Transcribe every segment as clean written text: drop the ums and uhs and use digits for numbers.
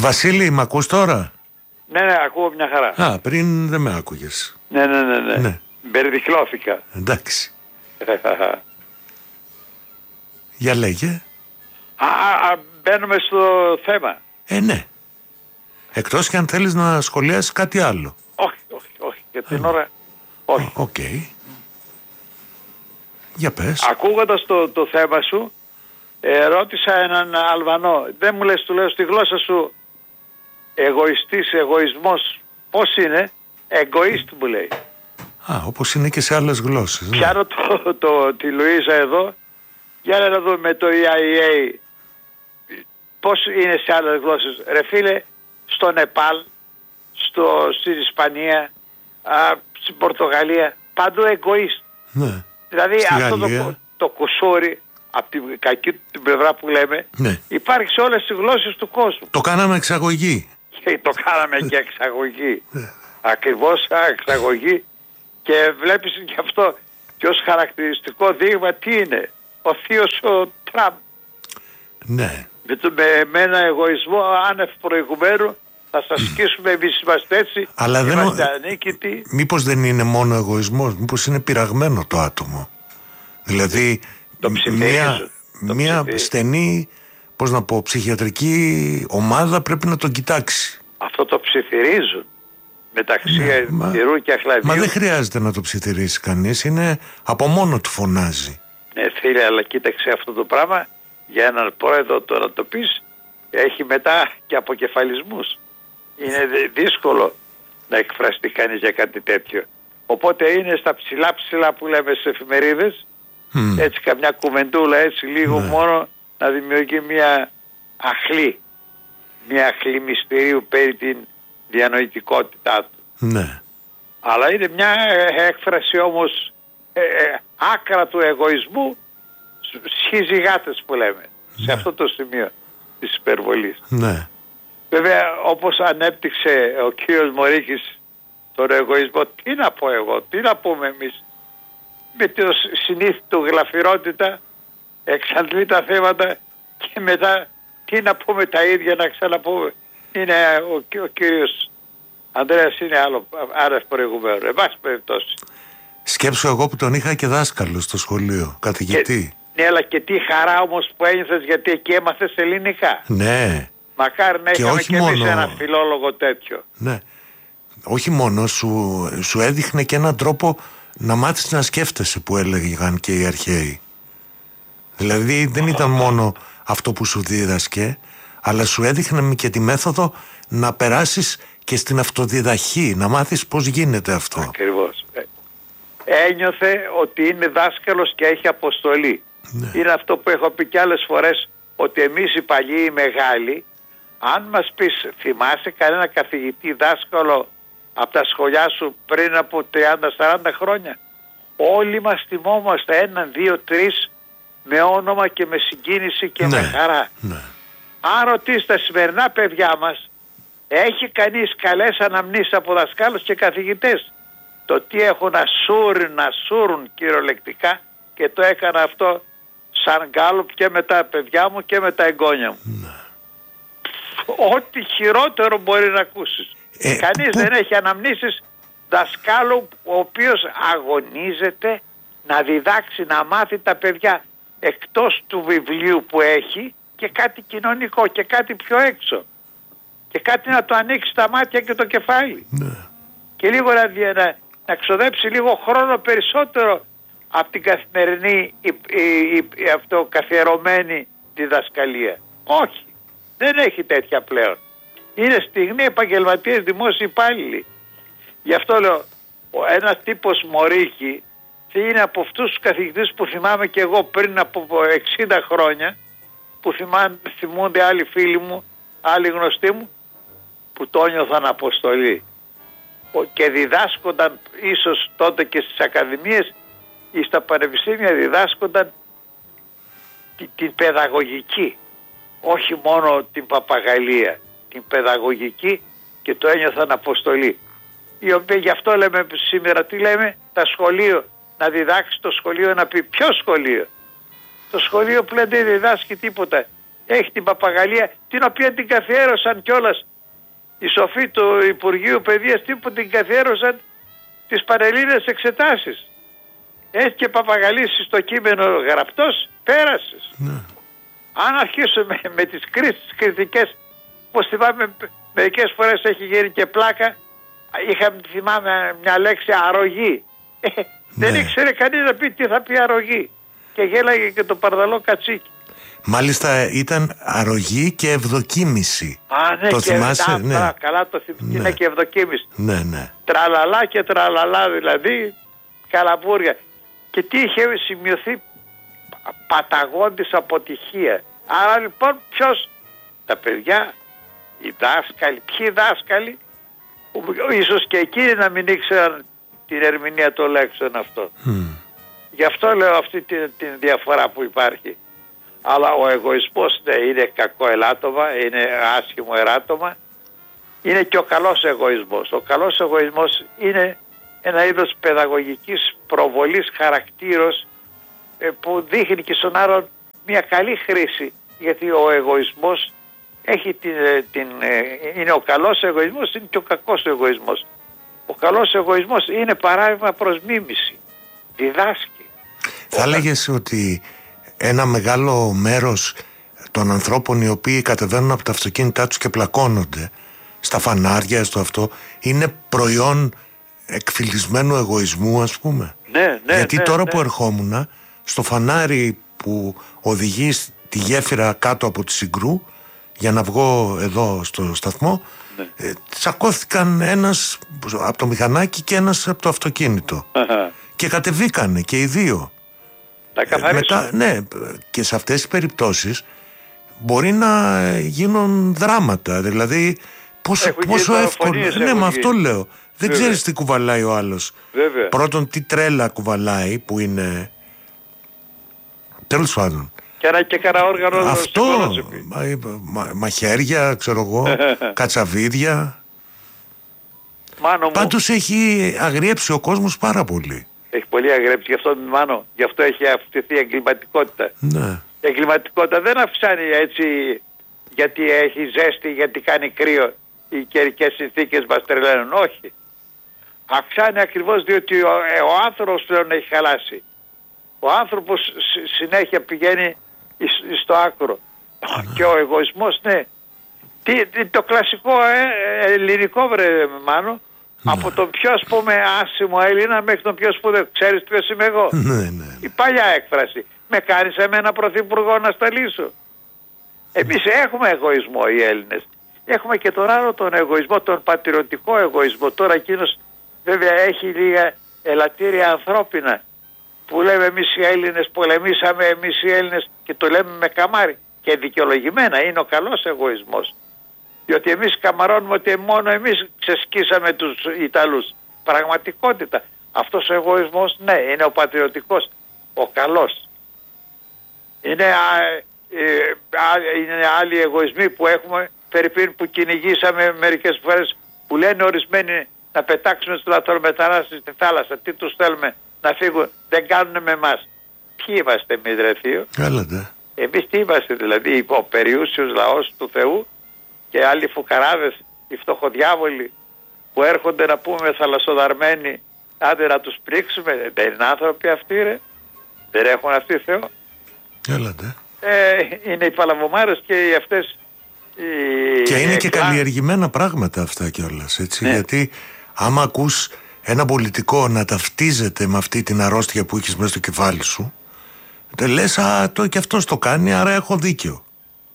Βασίλη, μ' ακούς τώρα? Ναι, ακούω μια χαρά. Α, πριν δεν με άκουγες. Ναι. Μπερδικλώθηκα. Εντάξει. Για λέγε. Μπαίνουμε στο θέμα. Ναι. Εκτός και αν θέλεις να σχολιάσεις κάτι άλλο. Όχι. Για την ώρα, όχι. Οκ. Για πες. Ακούγοντας το θέμα σου, ρώτησα έναν Αλβανό. Δεν μου λες, του λέω, στη γλώσσα σου εγωιστής, εγωισμός, πώς είναι? Εγκοίστ μου λέει. Όπως είναι και σε άλλες γλώσσες. Πιάνω τη Λουίζα εδώ, για να δούμε με το EIA πώς είναι σε άλλες γλώσσες. Ρε φίλε, στο Νεπάλ, στην Ισπανία, στην Πορτογαλία, παντού εγκοίστ. Ναι. Δηλαδή στη αυτό το κουσούρι, από την κακή την πλευρά που λέμε, ναι, υπάρχει σε όλες τις γλώσσες του κόσμου. Το κάναμε εξαγωγή. Το κάναμε και εξαγωγή. Ακριβώς εξαγωγή. Και βλέπεις και αυτό και ως χαρακτηριστικό δείγμα τι είναι? Ο θείος ο Τραμπ. Ναι. Με ένα εγωισμό άνευ προηγουμένου θα σας σκίσουμε, εμείς είμαστε έτσι. Αλλά είμαστε ανίκητοι. Μήπως δεν είναι μόνο εγωισμός, μήπως είναι πειραγμένο το άτομο? Δηλαδή μια στενή, πώς να πω, ψυχιατρική ομάδα πρέπει να τον κοιτάξει. Αυτό το ψιθυρίζουν μεταξύ τυρού και αχλαδίου. Μα δεν χρειάζεται να το ψιθυρίσει κανείς, είναι από μόνο του φωνάζει. Ναι φίλε, αλλά κοίταξε αυτό το πράγμα, για έναν πρόεδρο το να το πεις, έχει μετά και αποκεφαλισμούς. Είναι δύσκολο να εκφραστεί κανείς για κάτι τέτοιο. Οπότε είναι στα ψηλά που λέμε στις εφημερίδες, έτσι καμιά κουβεντούλα έτσι λίγο μόνο να δημιουργεί μια αχλή μυστηρίου περί την διανοητικότητά του. Ναι. Αλλά είναι μια έκφραση όμως άκρα του εγωισμού, σχίζει γάτες που λέμε, σε αυτό το σημείο της υπερβολής. Ναι. Βέβαια, όπως ανέπτυξε ο κύριος Μωρίκης τον εγωισμό, τι να πω εγώ, τι να πούμε εμείς? Με τη συνήθη του γλαφυρότητα εξαντλεί τα θέματα και μετά τι να πούμε τα ίδια να ξαναπούμε. Είναι ο κύριος Ανδρέας είναι άλλο προηγουμένο. Εν πάση περιπτώσει. Σκέψου εγώ που τον είχα και δάσκαλο στο σχολείο, καθηγητή. Ναι, αλλά και τι χαρά όμως που ένιωθες, γιατί εκεί έμαθες ελληνικά. Ναι. Μακάρι να είχαμε και εμείς ένα φιλόλογο τέτοιο. Ναι. Όχι μόνο, σου έδειχνε και έναν τρόπο να μάθεις να σκέφτεσαι, που έλεγαν και οι αρχαίοι. Δηλαδή δεν ήταν μόνο αυτό που σου δίδασκε, αλλά σου έδειχνε και τη μέθοδο να περάσεις και στην αυτοδιδαχή, να μάθεις πώς γίνεται αυτό. Ακριβώς. Ένιωθε ότι είναι δάσκαλος και έχει αποστολή. Ναι. Είναι αυτό που έχω πει και άλλες φορές, ότι εμείς οι παλιοί οι μεγάλοι, αν μας πεις, θυμάσαι κανένα καθηγητή δάσκαλο από τα σχολιά σου πριν από 30-40 χρόνια? Όλοι μας θυμόμαστε 1, 2, 3 με όνομα και με συγκίνηση και με χαρά. Ναι. Αν ρωτήσεις τα σημερινά παιδιά μας, έχει κανείς καλές αναμνήσεις από δασκάλους και καθηγητές? Το τι έχουν να σούρουν κυριολεκτικά, και το έκανα αυτό σαν γκάλωπ και με τα παιδιά μου και με τα εγγόνια μου. Ναι. Ό,τι χειρότερο μπορεί να ακούσεις. Κανείς δεν έχει αναμνήσεις δασκάλου ο οποίος αγωνίζεται να διδάξει, να μάθει τα παιδιά εκτός του βιβλίου που έχει και κάτι κοινωνικό και κάτι πιο έξω. Και κάτι να το ανοίξει τα μάτια και το κεφάλι. Ναι. Και λίγο να ξοδέψει λίγο χρόνο περισσότερο από την καθημερινή καθιερωμένη διδασκαλία. Όχι, δεν έχει τέτοια πλέον. Είναι στιγμή επαγγελματίες δημόσιοι υπάλληλοι. Γι' αυτό λέω, ένας τύπος Μωρίκη είναι από αυτούς τους καθηγητές που θυμάμαι και εγώ πριν από 60 χρόνια, που θυμούνται άλλοι φίλοι μου, άλλοι γνωστοί μου, που το νιώθαν αποστολή και διδάσκονταν, ίσως τότε και στις ακαδημίες ή στα πανεπιστήμια, διδάσκονταν την παιδαγωγική, όχι μόνο την παπαγαλία, την παιδαγωγική, και το ένιωθαν αποστολή. Η οποία, γι' αυτό λέμε σήμερα, τι λέμε, τα σχολείο, να διδάξει το σχολείο, να πει ποιο σχολείο? Το σχολείο πλέον δεν διδάσκει τίποτα. Έχει την παπαγαλία, την οποία την καθιέρωσαν κιόλας οι σοφοί του Υπουργείου Παιδείας, που την καθιέρωσαν τις πανελλήνιες εξετάσεις. Έχει και παπαγαλίσει στο κείμενο γραπτός, πέρασες. Ναι. Αν αρχίσουμε με τις κριτικές, πως θυμάμαι μερικές φορές έχει γίνει και πλάκα, θυμάμαι μια λέξη αρρωγή. Δεν ήξερε κανείς να πει τι θα πει αρρωγή. Και γέλαγε και το παρδαλό κατσίκι. Μάλιστα ήταν αρρωγή και ευδοκίμηση. Ναι, το θυμάσαι? Ναι. Καλά το θυμάσαι. Ναι. Είναι και ευδοκίμηση. Ναι, ναι. Τραλαλά και τραλαλά, δηλαδή καλαμπούρια. Και τι είχε σημειωθεί παταγώντης αποτυχία. Άρα λοιπόν ποιος? Τα παιδιά, οι δάσκαλοι. Ποιοι δάσκαλοι? Ίσως και εκείνοι να μην ήξεραν την ερμηνεία των λέξεων αυτό. Γι' αυτό λέω αυτή την διαφορά που υπάρχει. Αλλά ο εγωισμός, ναι, είναι κακό ελάττωμα, είναι άσχημο εράττωμα. Είναι και ο καλός εγωισμός. Ο καλός εγωισμός είναι ένα είδος παιδαγωγικής προβολής χαρακτήρος που δείχνει και στον άλλον μια καλή χρήση. Γιατί ο εγωισμός έχει είναι ο καλός εγωισμός, είναι και ο κακός εγωισμός. Ο καλός εγωισμός είναι παράδειγμα προς μίμηση. Διδάσκει. Θα έλεγες ότι ένα μεγάλο μέρος των ανθρώπων οι οποίοι κατεβαίνουν από τα αυτοκίνητά τους και πλακώνονται στα φανάρια, στο αυτό, είναι προϊόν εκφυλισμένου εγωισμού, ας πούμε? Ναι, γιατί τώρα που ερχόμουν στο φανάρι που οδηγεί τη γέφυρα κάτω από τη Συγκρού για να βγω εδώ στο σταθμό, τσακώθηκαν ένας από το μηχανάκι και ένας από το αυτοκίνητο. Και κατεβήκανε και οι δύο. Μετά, ναι, και σε αυτές τις περιπτώσεις μπορεί να γίνουν δράματα. Δηλαδή πόσο εύκολο. Ναι, με αυτό λέω. Δεν ξέρεις τι κουβαλάει ο άλλος. Βέβαια. Πρώτον, τι τρέλα κουβαλάει που είναι. Τέλος πάντων. Και κανένα όργανο. Αυτό. Μαχαίρια, ξέρω εγώ. Κατσαβίδια. Πάντως έχει αγριέψει ο κόσμος πάρα πολύ. Έχει πολύ αγριέψει, γι' αυτό έχει αυξηθεί η εγκληματικότητα. Ναι. Η εγκληματικότητα δεν αυξάνει έτσι γιατί έχει ζέστη, γιατί κάνει κρύο. Οι καιρικές συνθήκες μας τρελαίνουν. Όχι. Αυξάνει ακριβώς διότι ο άνθρωπος πλέον έχει χαλάσει. Ο άνθρωπος συνέχεια πηγαίνει στο άκρο. Και ο εγωισμός, ναι. Το κλασικό ελληνικό, βρε Μάνο, από τον πιο, ας πούμε, άσημο Έλληνα μέχρι τον πιο σπουδαίο. Ξέρεις ποιος είμαι εγώ? Ναι. Η παλιά έκφραση. Με κάνεις εμένα πρωθυπουργό να σταλίσω. Εμείς έχουμε εγωισμό οι Έλληνες. Έχουμε και τον άλλο τον εγωισμό, τον πατριωτικό εγωισμό. Τώρα εκείνος βέβαια έχει λίγα ελαττήρια ανθρώπινα. Που λέμε εμείς οι Έλληνες πολεμήσαμε, εμείς οι Έλληνες, και το λέμε με καμάρι. Και δικαιολογημένα είναι ο καλός εγωισμός. Διότι εμείς καμαρώνουμε ότι μόνο εμείς ξεσκίσαμε τους Ιταλούς. Πραγματικότητα. Αυτός ο εγωισμός, ναι, είναι ο πατριωτικός, ο καλός. Είναι άλλοι εγωισμοί που έχουμε, φερειπίν, που κυνηγήσαμε μερικές φορές, που λένε ορισμένοι να πετάξουμε τους λαθρομετανάστες στη θάλασσα. Τι τους θέλουμε? Να φύγουν? Δεν κάνουν με εμάς. Ποιοι είμαστε εμείς, ρε θείο? Εμείς τι είμαστε, δηλαδή? Ο περιούσιος λαός του Θεού και άλλοι φουκαράδες, οι φτωχοδιάβολοι που έρχονται να πούμε θαλασσοδαρμένοι, άντε να τους πρίξουμε? Δεν είναι άνθρωποι αυτοί, ρε? Δεν έχουν αυτοί Θεό? Είναι οι παλαβομάρες και οι αυτές και είναι και καλλιεργημένα πράγματα αυτά κιόλας, έτσι, γιατί άμα ακούς ένα πολιτικό να ταυτίζεται με αυτή την αρρώστια που έχεις μέσα στο κεφάλι σου, δεν λες και αυτός το κάνει, άρα έχω δίκιο.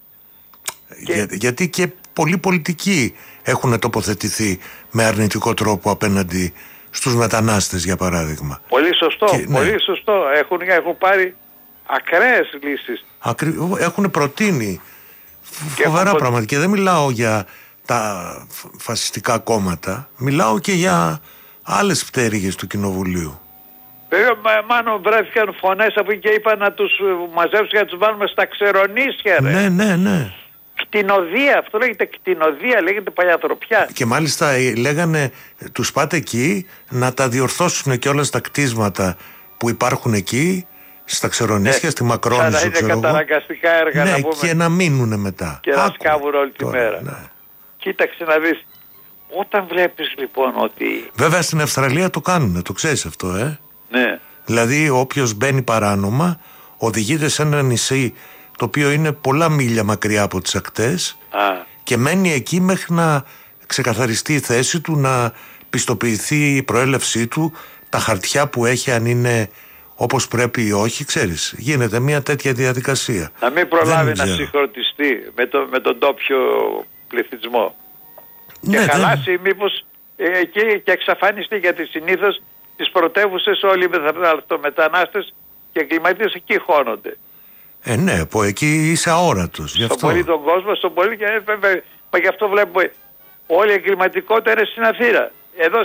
Γιατί και πολλοί πολιτικοί έχουν τοποθετηθεί με αρνητικό τρόπο απέναντι στους μετανάστες, για παράδειγμα. Πολύ σωστό, πολύ σωστό. Έχουν πάρει ακραίες λύσεις. Έχουν προτείνει φοβερά πράγματα. Και δεν μιλάω για τα φασιστικά κόμματα, μιλάω και για άλλες πτέρυγες του Κοινοβουλίου. Βέβαια, μάλλον βρέθηκαν φωνές από εκεί και είπαν να τους μαζέψουν και να τους βάλουμε στα ξερονίσια, ρε. Ναι. Κτηνοδία, αυτό λέγεται κτηνοδία, λέγεται παλιανθρωπιά. Και μάλιστα λέγανε, τους πάτε εκεί να τα διορθώσουν και όλα τα κτίσματα που υπάρχουν εκεί, στα Ξερονήσια, στη Μακρόνησο, σαν να είναι καταναγκαστικά έργα, ναι, να πούμε. και να μείνουν μετά. Και να σκάβουν όλη τη τώρα, μέρα. Ναι. Κοίταξε να δεις. Όταν βλέπεις λοιπόν ότι... Βέβαια στην Αυστραλία το κάνουν, το ξέρεις αυτό, Ναι. Δηλαδή όποιος μπαίνει παράνομα οδηγείται σε ένα νησί το οποίο είναι πολλά μίλια μακριά από τις ακτές και μένει εκεί μέχρι να ξεκαθαριστεί η θέση του, να πιστοποιηθεί η προέλευσή του, τα χαρτιά που έχει, αν είναι όπως πρέπει ή όχι, ξέρεις. Γίνεται μια τέτοια διαδικασία. Να μην προλάβει να συγχρονιστεί με τον τόπιο πληθυσμό. Και ναι, χαλάσει μήπως εκεί και εξαφανιστεί, γιατί συνήθως τις πρωτεύουσες όλοι οι μετανάστες και εγκληματίες εκεί χώνονται. Ναι, από εκεί είσαι αόρατος. Στον πολύ τον κόσμο, στον πολύ, και βέβαια, γι' αυτό βλέπουμε όλη η εγκληματικότητα είναι στην Αθήνα. Εδώ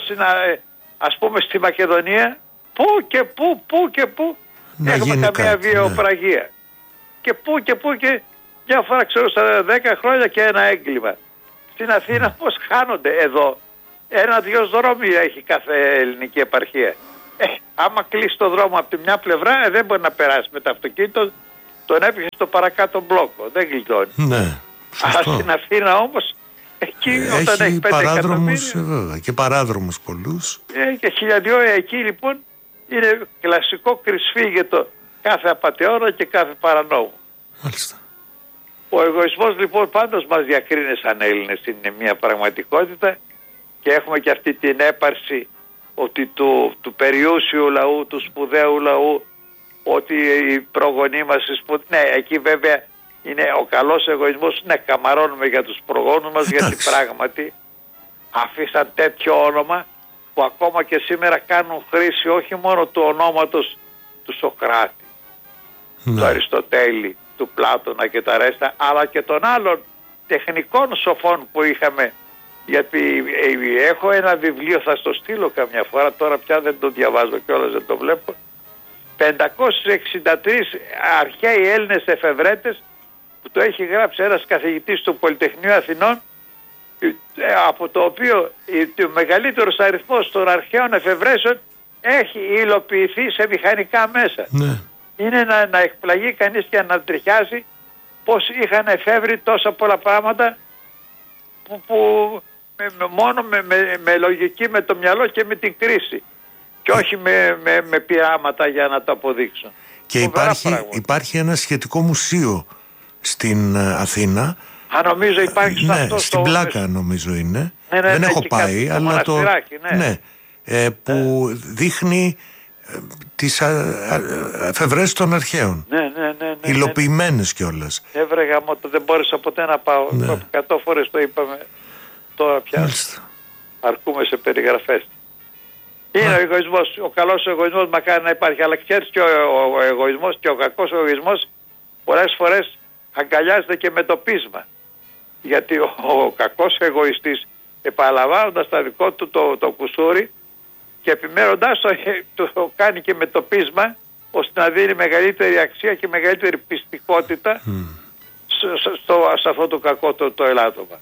ας πούμε στη Μακεδονία, πού και πού έχουμε καμία βιαιοπραγία. Ναι. Και πού και μια φορά, ξέρω, στα 10 χρόνια και ένα έγκλημα. Στην Αθήνα πώς χάνονται εδώ. 1-2 δρόμοι έχει κάθε ελληνική επαρχία. Άμα κλείσει το δρόμο από τη μια πλευρά, δεν μπορεί να περάσει με το αυτοκίνητο, τον έπιασε στο παρακάτω μπλόκο. Δεν γλιτώνει. Ναι, αλλά στην Αθήνα όμως, εκεί όταν έχει 5 παράδρομους, βέβαια, και παράδρομους πολλούς. Και χιλιαδιό εκεί λοιπόν είναι κλασικό κρυσφύγετο κάθε απατεώνα και κάθε παρανόμου. Μάλιστα. Ο εγωισμός λοιπόν πάντως μας διακρίνει σαν Έλληνες, είναι μια πραγματικότητα, και έχουμε και αυτή την έπαρση ότι του περιούσιου λαού, του σπουδαίου λαού, ότι οι προγονείς μας, ναι, εκεί βέβαια είναι ο καλός εγωισμός, ναι, καμαρώνουμε για τους προγόνους μας, γιατί πράγματι αφήσαν τέτοιο όνομα που ακόμα και σήμερα κάνουν χρήση όχι μόνο του ονόματος του Σοκράτη, του Αριστοτέλη, του Πλάτωνα και τα ρέστα, αλλά και των άλλων τεχνικών σοφών που είχαμε. Γιατί έχω ένα βιβλίο, θα στο στείλω καμιά φορά, τώρα πια δεν το διαβάζω κιόλας, δεν το βλέπω, 563 αρχαίοι Έλληνες εφευρέτες, που το έχει γράψει ένας καθηγητής του Πολυτεχνείου Αθηνών, από το οποίο ο μεγαλύτερος αριθμός των αρχαίων εφευρέσεων έχει υλοποιηθεί σε μηχανικά μέσα. Ναι. Είναι να εκπλαγεί κανείς και να τριχιάζει πως είχαν εφεύρει τόσα πολλά πράγματα που μόνο με λογική, με το μυαλό και με την κρίση, και όχι με πειράματα για να το αποδείξουν. Και υπάρχει ένα σχετικό μουσείο στην Αθήνα. Νομίζω υπάρχει στην Πλάκα νομίζω είναι. Δεν έχω πάει, αλλά που δείχνει τις εφευρέσεις των αρχαίων. Υλοποιημένες κιόλας. Έβρεγα μότο, δεν μπόρεσα ποτέ να πάω. 100 φορές το είπαμε. Τώρα πια αρκούμε σε περιγραφές. Είναι ο εγωισμός, ο καλός εγωισμός μακάρι να υπάρχει, αλλά ξέρεις, και ο εγωισμός και ο κακός εγωισμός πολλές φορές αγκαλιάζεται και με το πείσμα. Γιατί ο κακός εγωιστής, επαναλαμβάνοντας τα δικό του το κουσούρι και επιμένοντάς το κάνει και με το πείσμα, ώστε να δίνει μεγαλύτερη αξία και μεγαλύτερη πιστικότητα σε αυτό το κακό το ελάττωμα.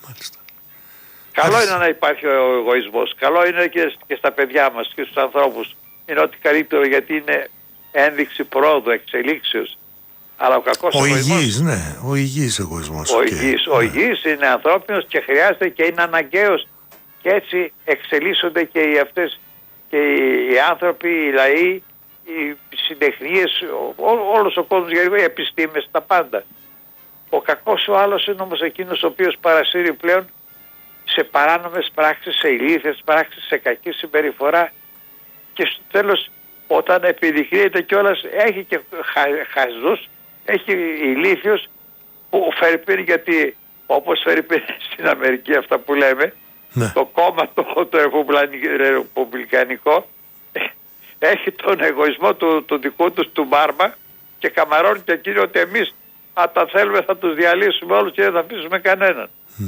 Καλό είναι να υπάρχει ο εγωισμός. Καλό είναι και στα παιδιά μας και στους ανθρώπους. Είναι ό,τι καλύτερο, γιατί είναι ένδειξη πρόοδου, εξελίξεως. Αλλά ο κακός εγωισμός... Ο υγιής εγωισμός. Ο υγιής είναι ανθρώπινος και χρειάζεται και είναι αναγκαίος. Και έτσι εξελίσσονται και και οι άνθρωποι, οι λαοί, οι συντεχνίες, όλος ο κόσμος, οι επιστήμες, τα πάντα. Ο κακός ο άλλος είναι όμως εκείνος ο οποίος παρασύρει πλέον σε παράνομες πράξεις, σε ηλίθιες πράξεις, σε κακή συμπεριφορά, και στο τέλος, όταν επιδεικνύεται κιόλας, έχει και χαζούς, έχει ηλίθιους που φέρει, γιατί όπως φέρει στην Αμερική αυτά που λέμε, το κόμμα το ρεπουμπλικανικό έχει τον εγωισμό του δικού τους του μπάρμα, και καμαρώνει και εκείνοι ότι εμείς αν τα θέλουμε θα τους διαλύσουμε όλους και δεν θα αφήσουμε κανέναν.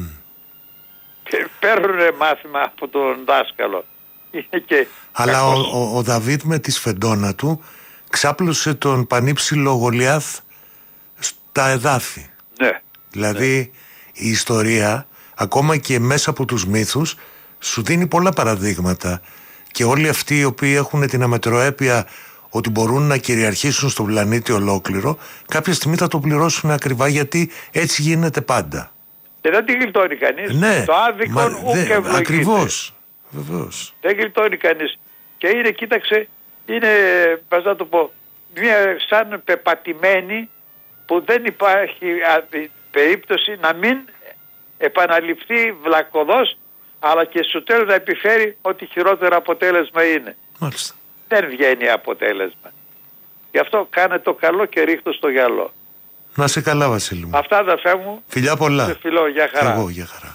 Και παίρνουν μάθημα από τον δάσκαλο. Αλλά ο Δαβίδ με τη σφεντόνα του ξάπλωσε τον πανύψηλο Γολιάθ στα εδάφη. Ναι. Δηλαδή η ιστορία, ακόμα και μέσα από τους μύθους, σου δίνει πολλά παραδείγματα, και όλοι αυτοί οι οποίοι έχουν την αμετροέπεια ότι μπορούν να κυριαρχήσουν στον πλανήτη ολόκληρο, κάποια στιγμή θα το πληρώσουν ακριβά, γιατί έτσι γίνεται πάντα. Και δεν τη γλιτώνει κανείς. Ναι, το άδικο ούτε ευλογείται. Ακριβώς. Βεβαίως. Δεν γλιτώνει κανείς. Και είναι, κοίταξε, είναι, πώς να το πω, μια σαν πεπατημένη που δεν υπάρχει περίπτωση να μην επαναληφθεί βλακωδώς, αλλά και στο τέλος να επιφέρει ότι χειρότερο αποτέλεσμα είναι. Μάλιστα. Δεν βγαίνει αποτέλεσμα. Γι' αυτό κάνε το καλό και ρίχτω στο γυαλό. Να σε καλά, Βασίλη μου. Αυτά, αδερφέ μου. Φιλιά πολλά. Σε φιλώ, για χαρά. Εγώ, για χαρά.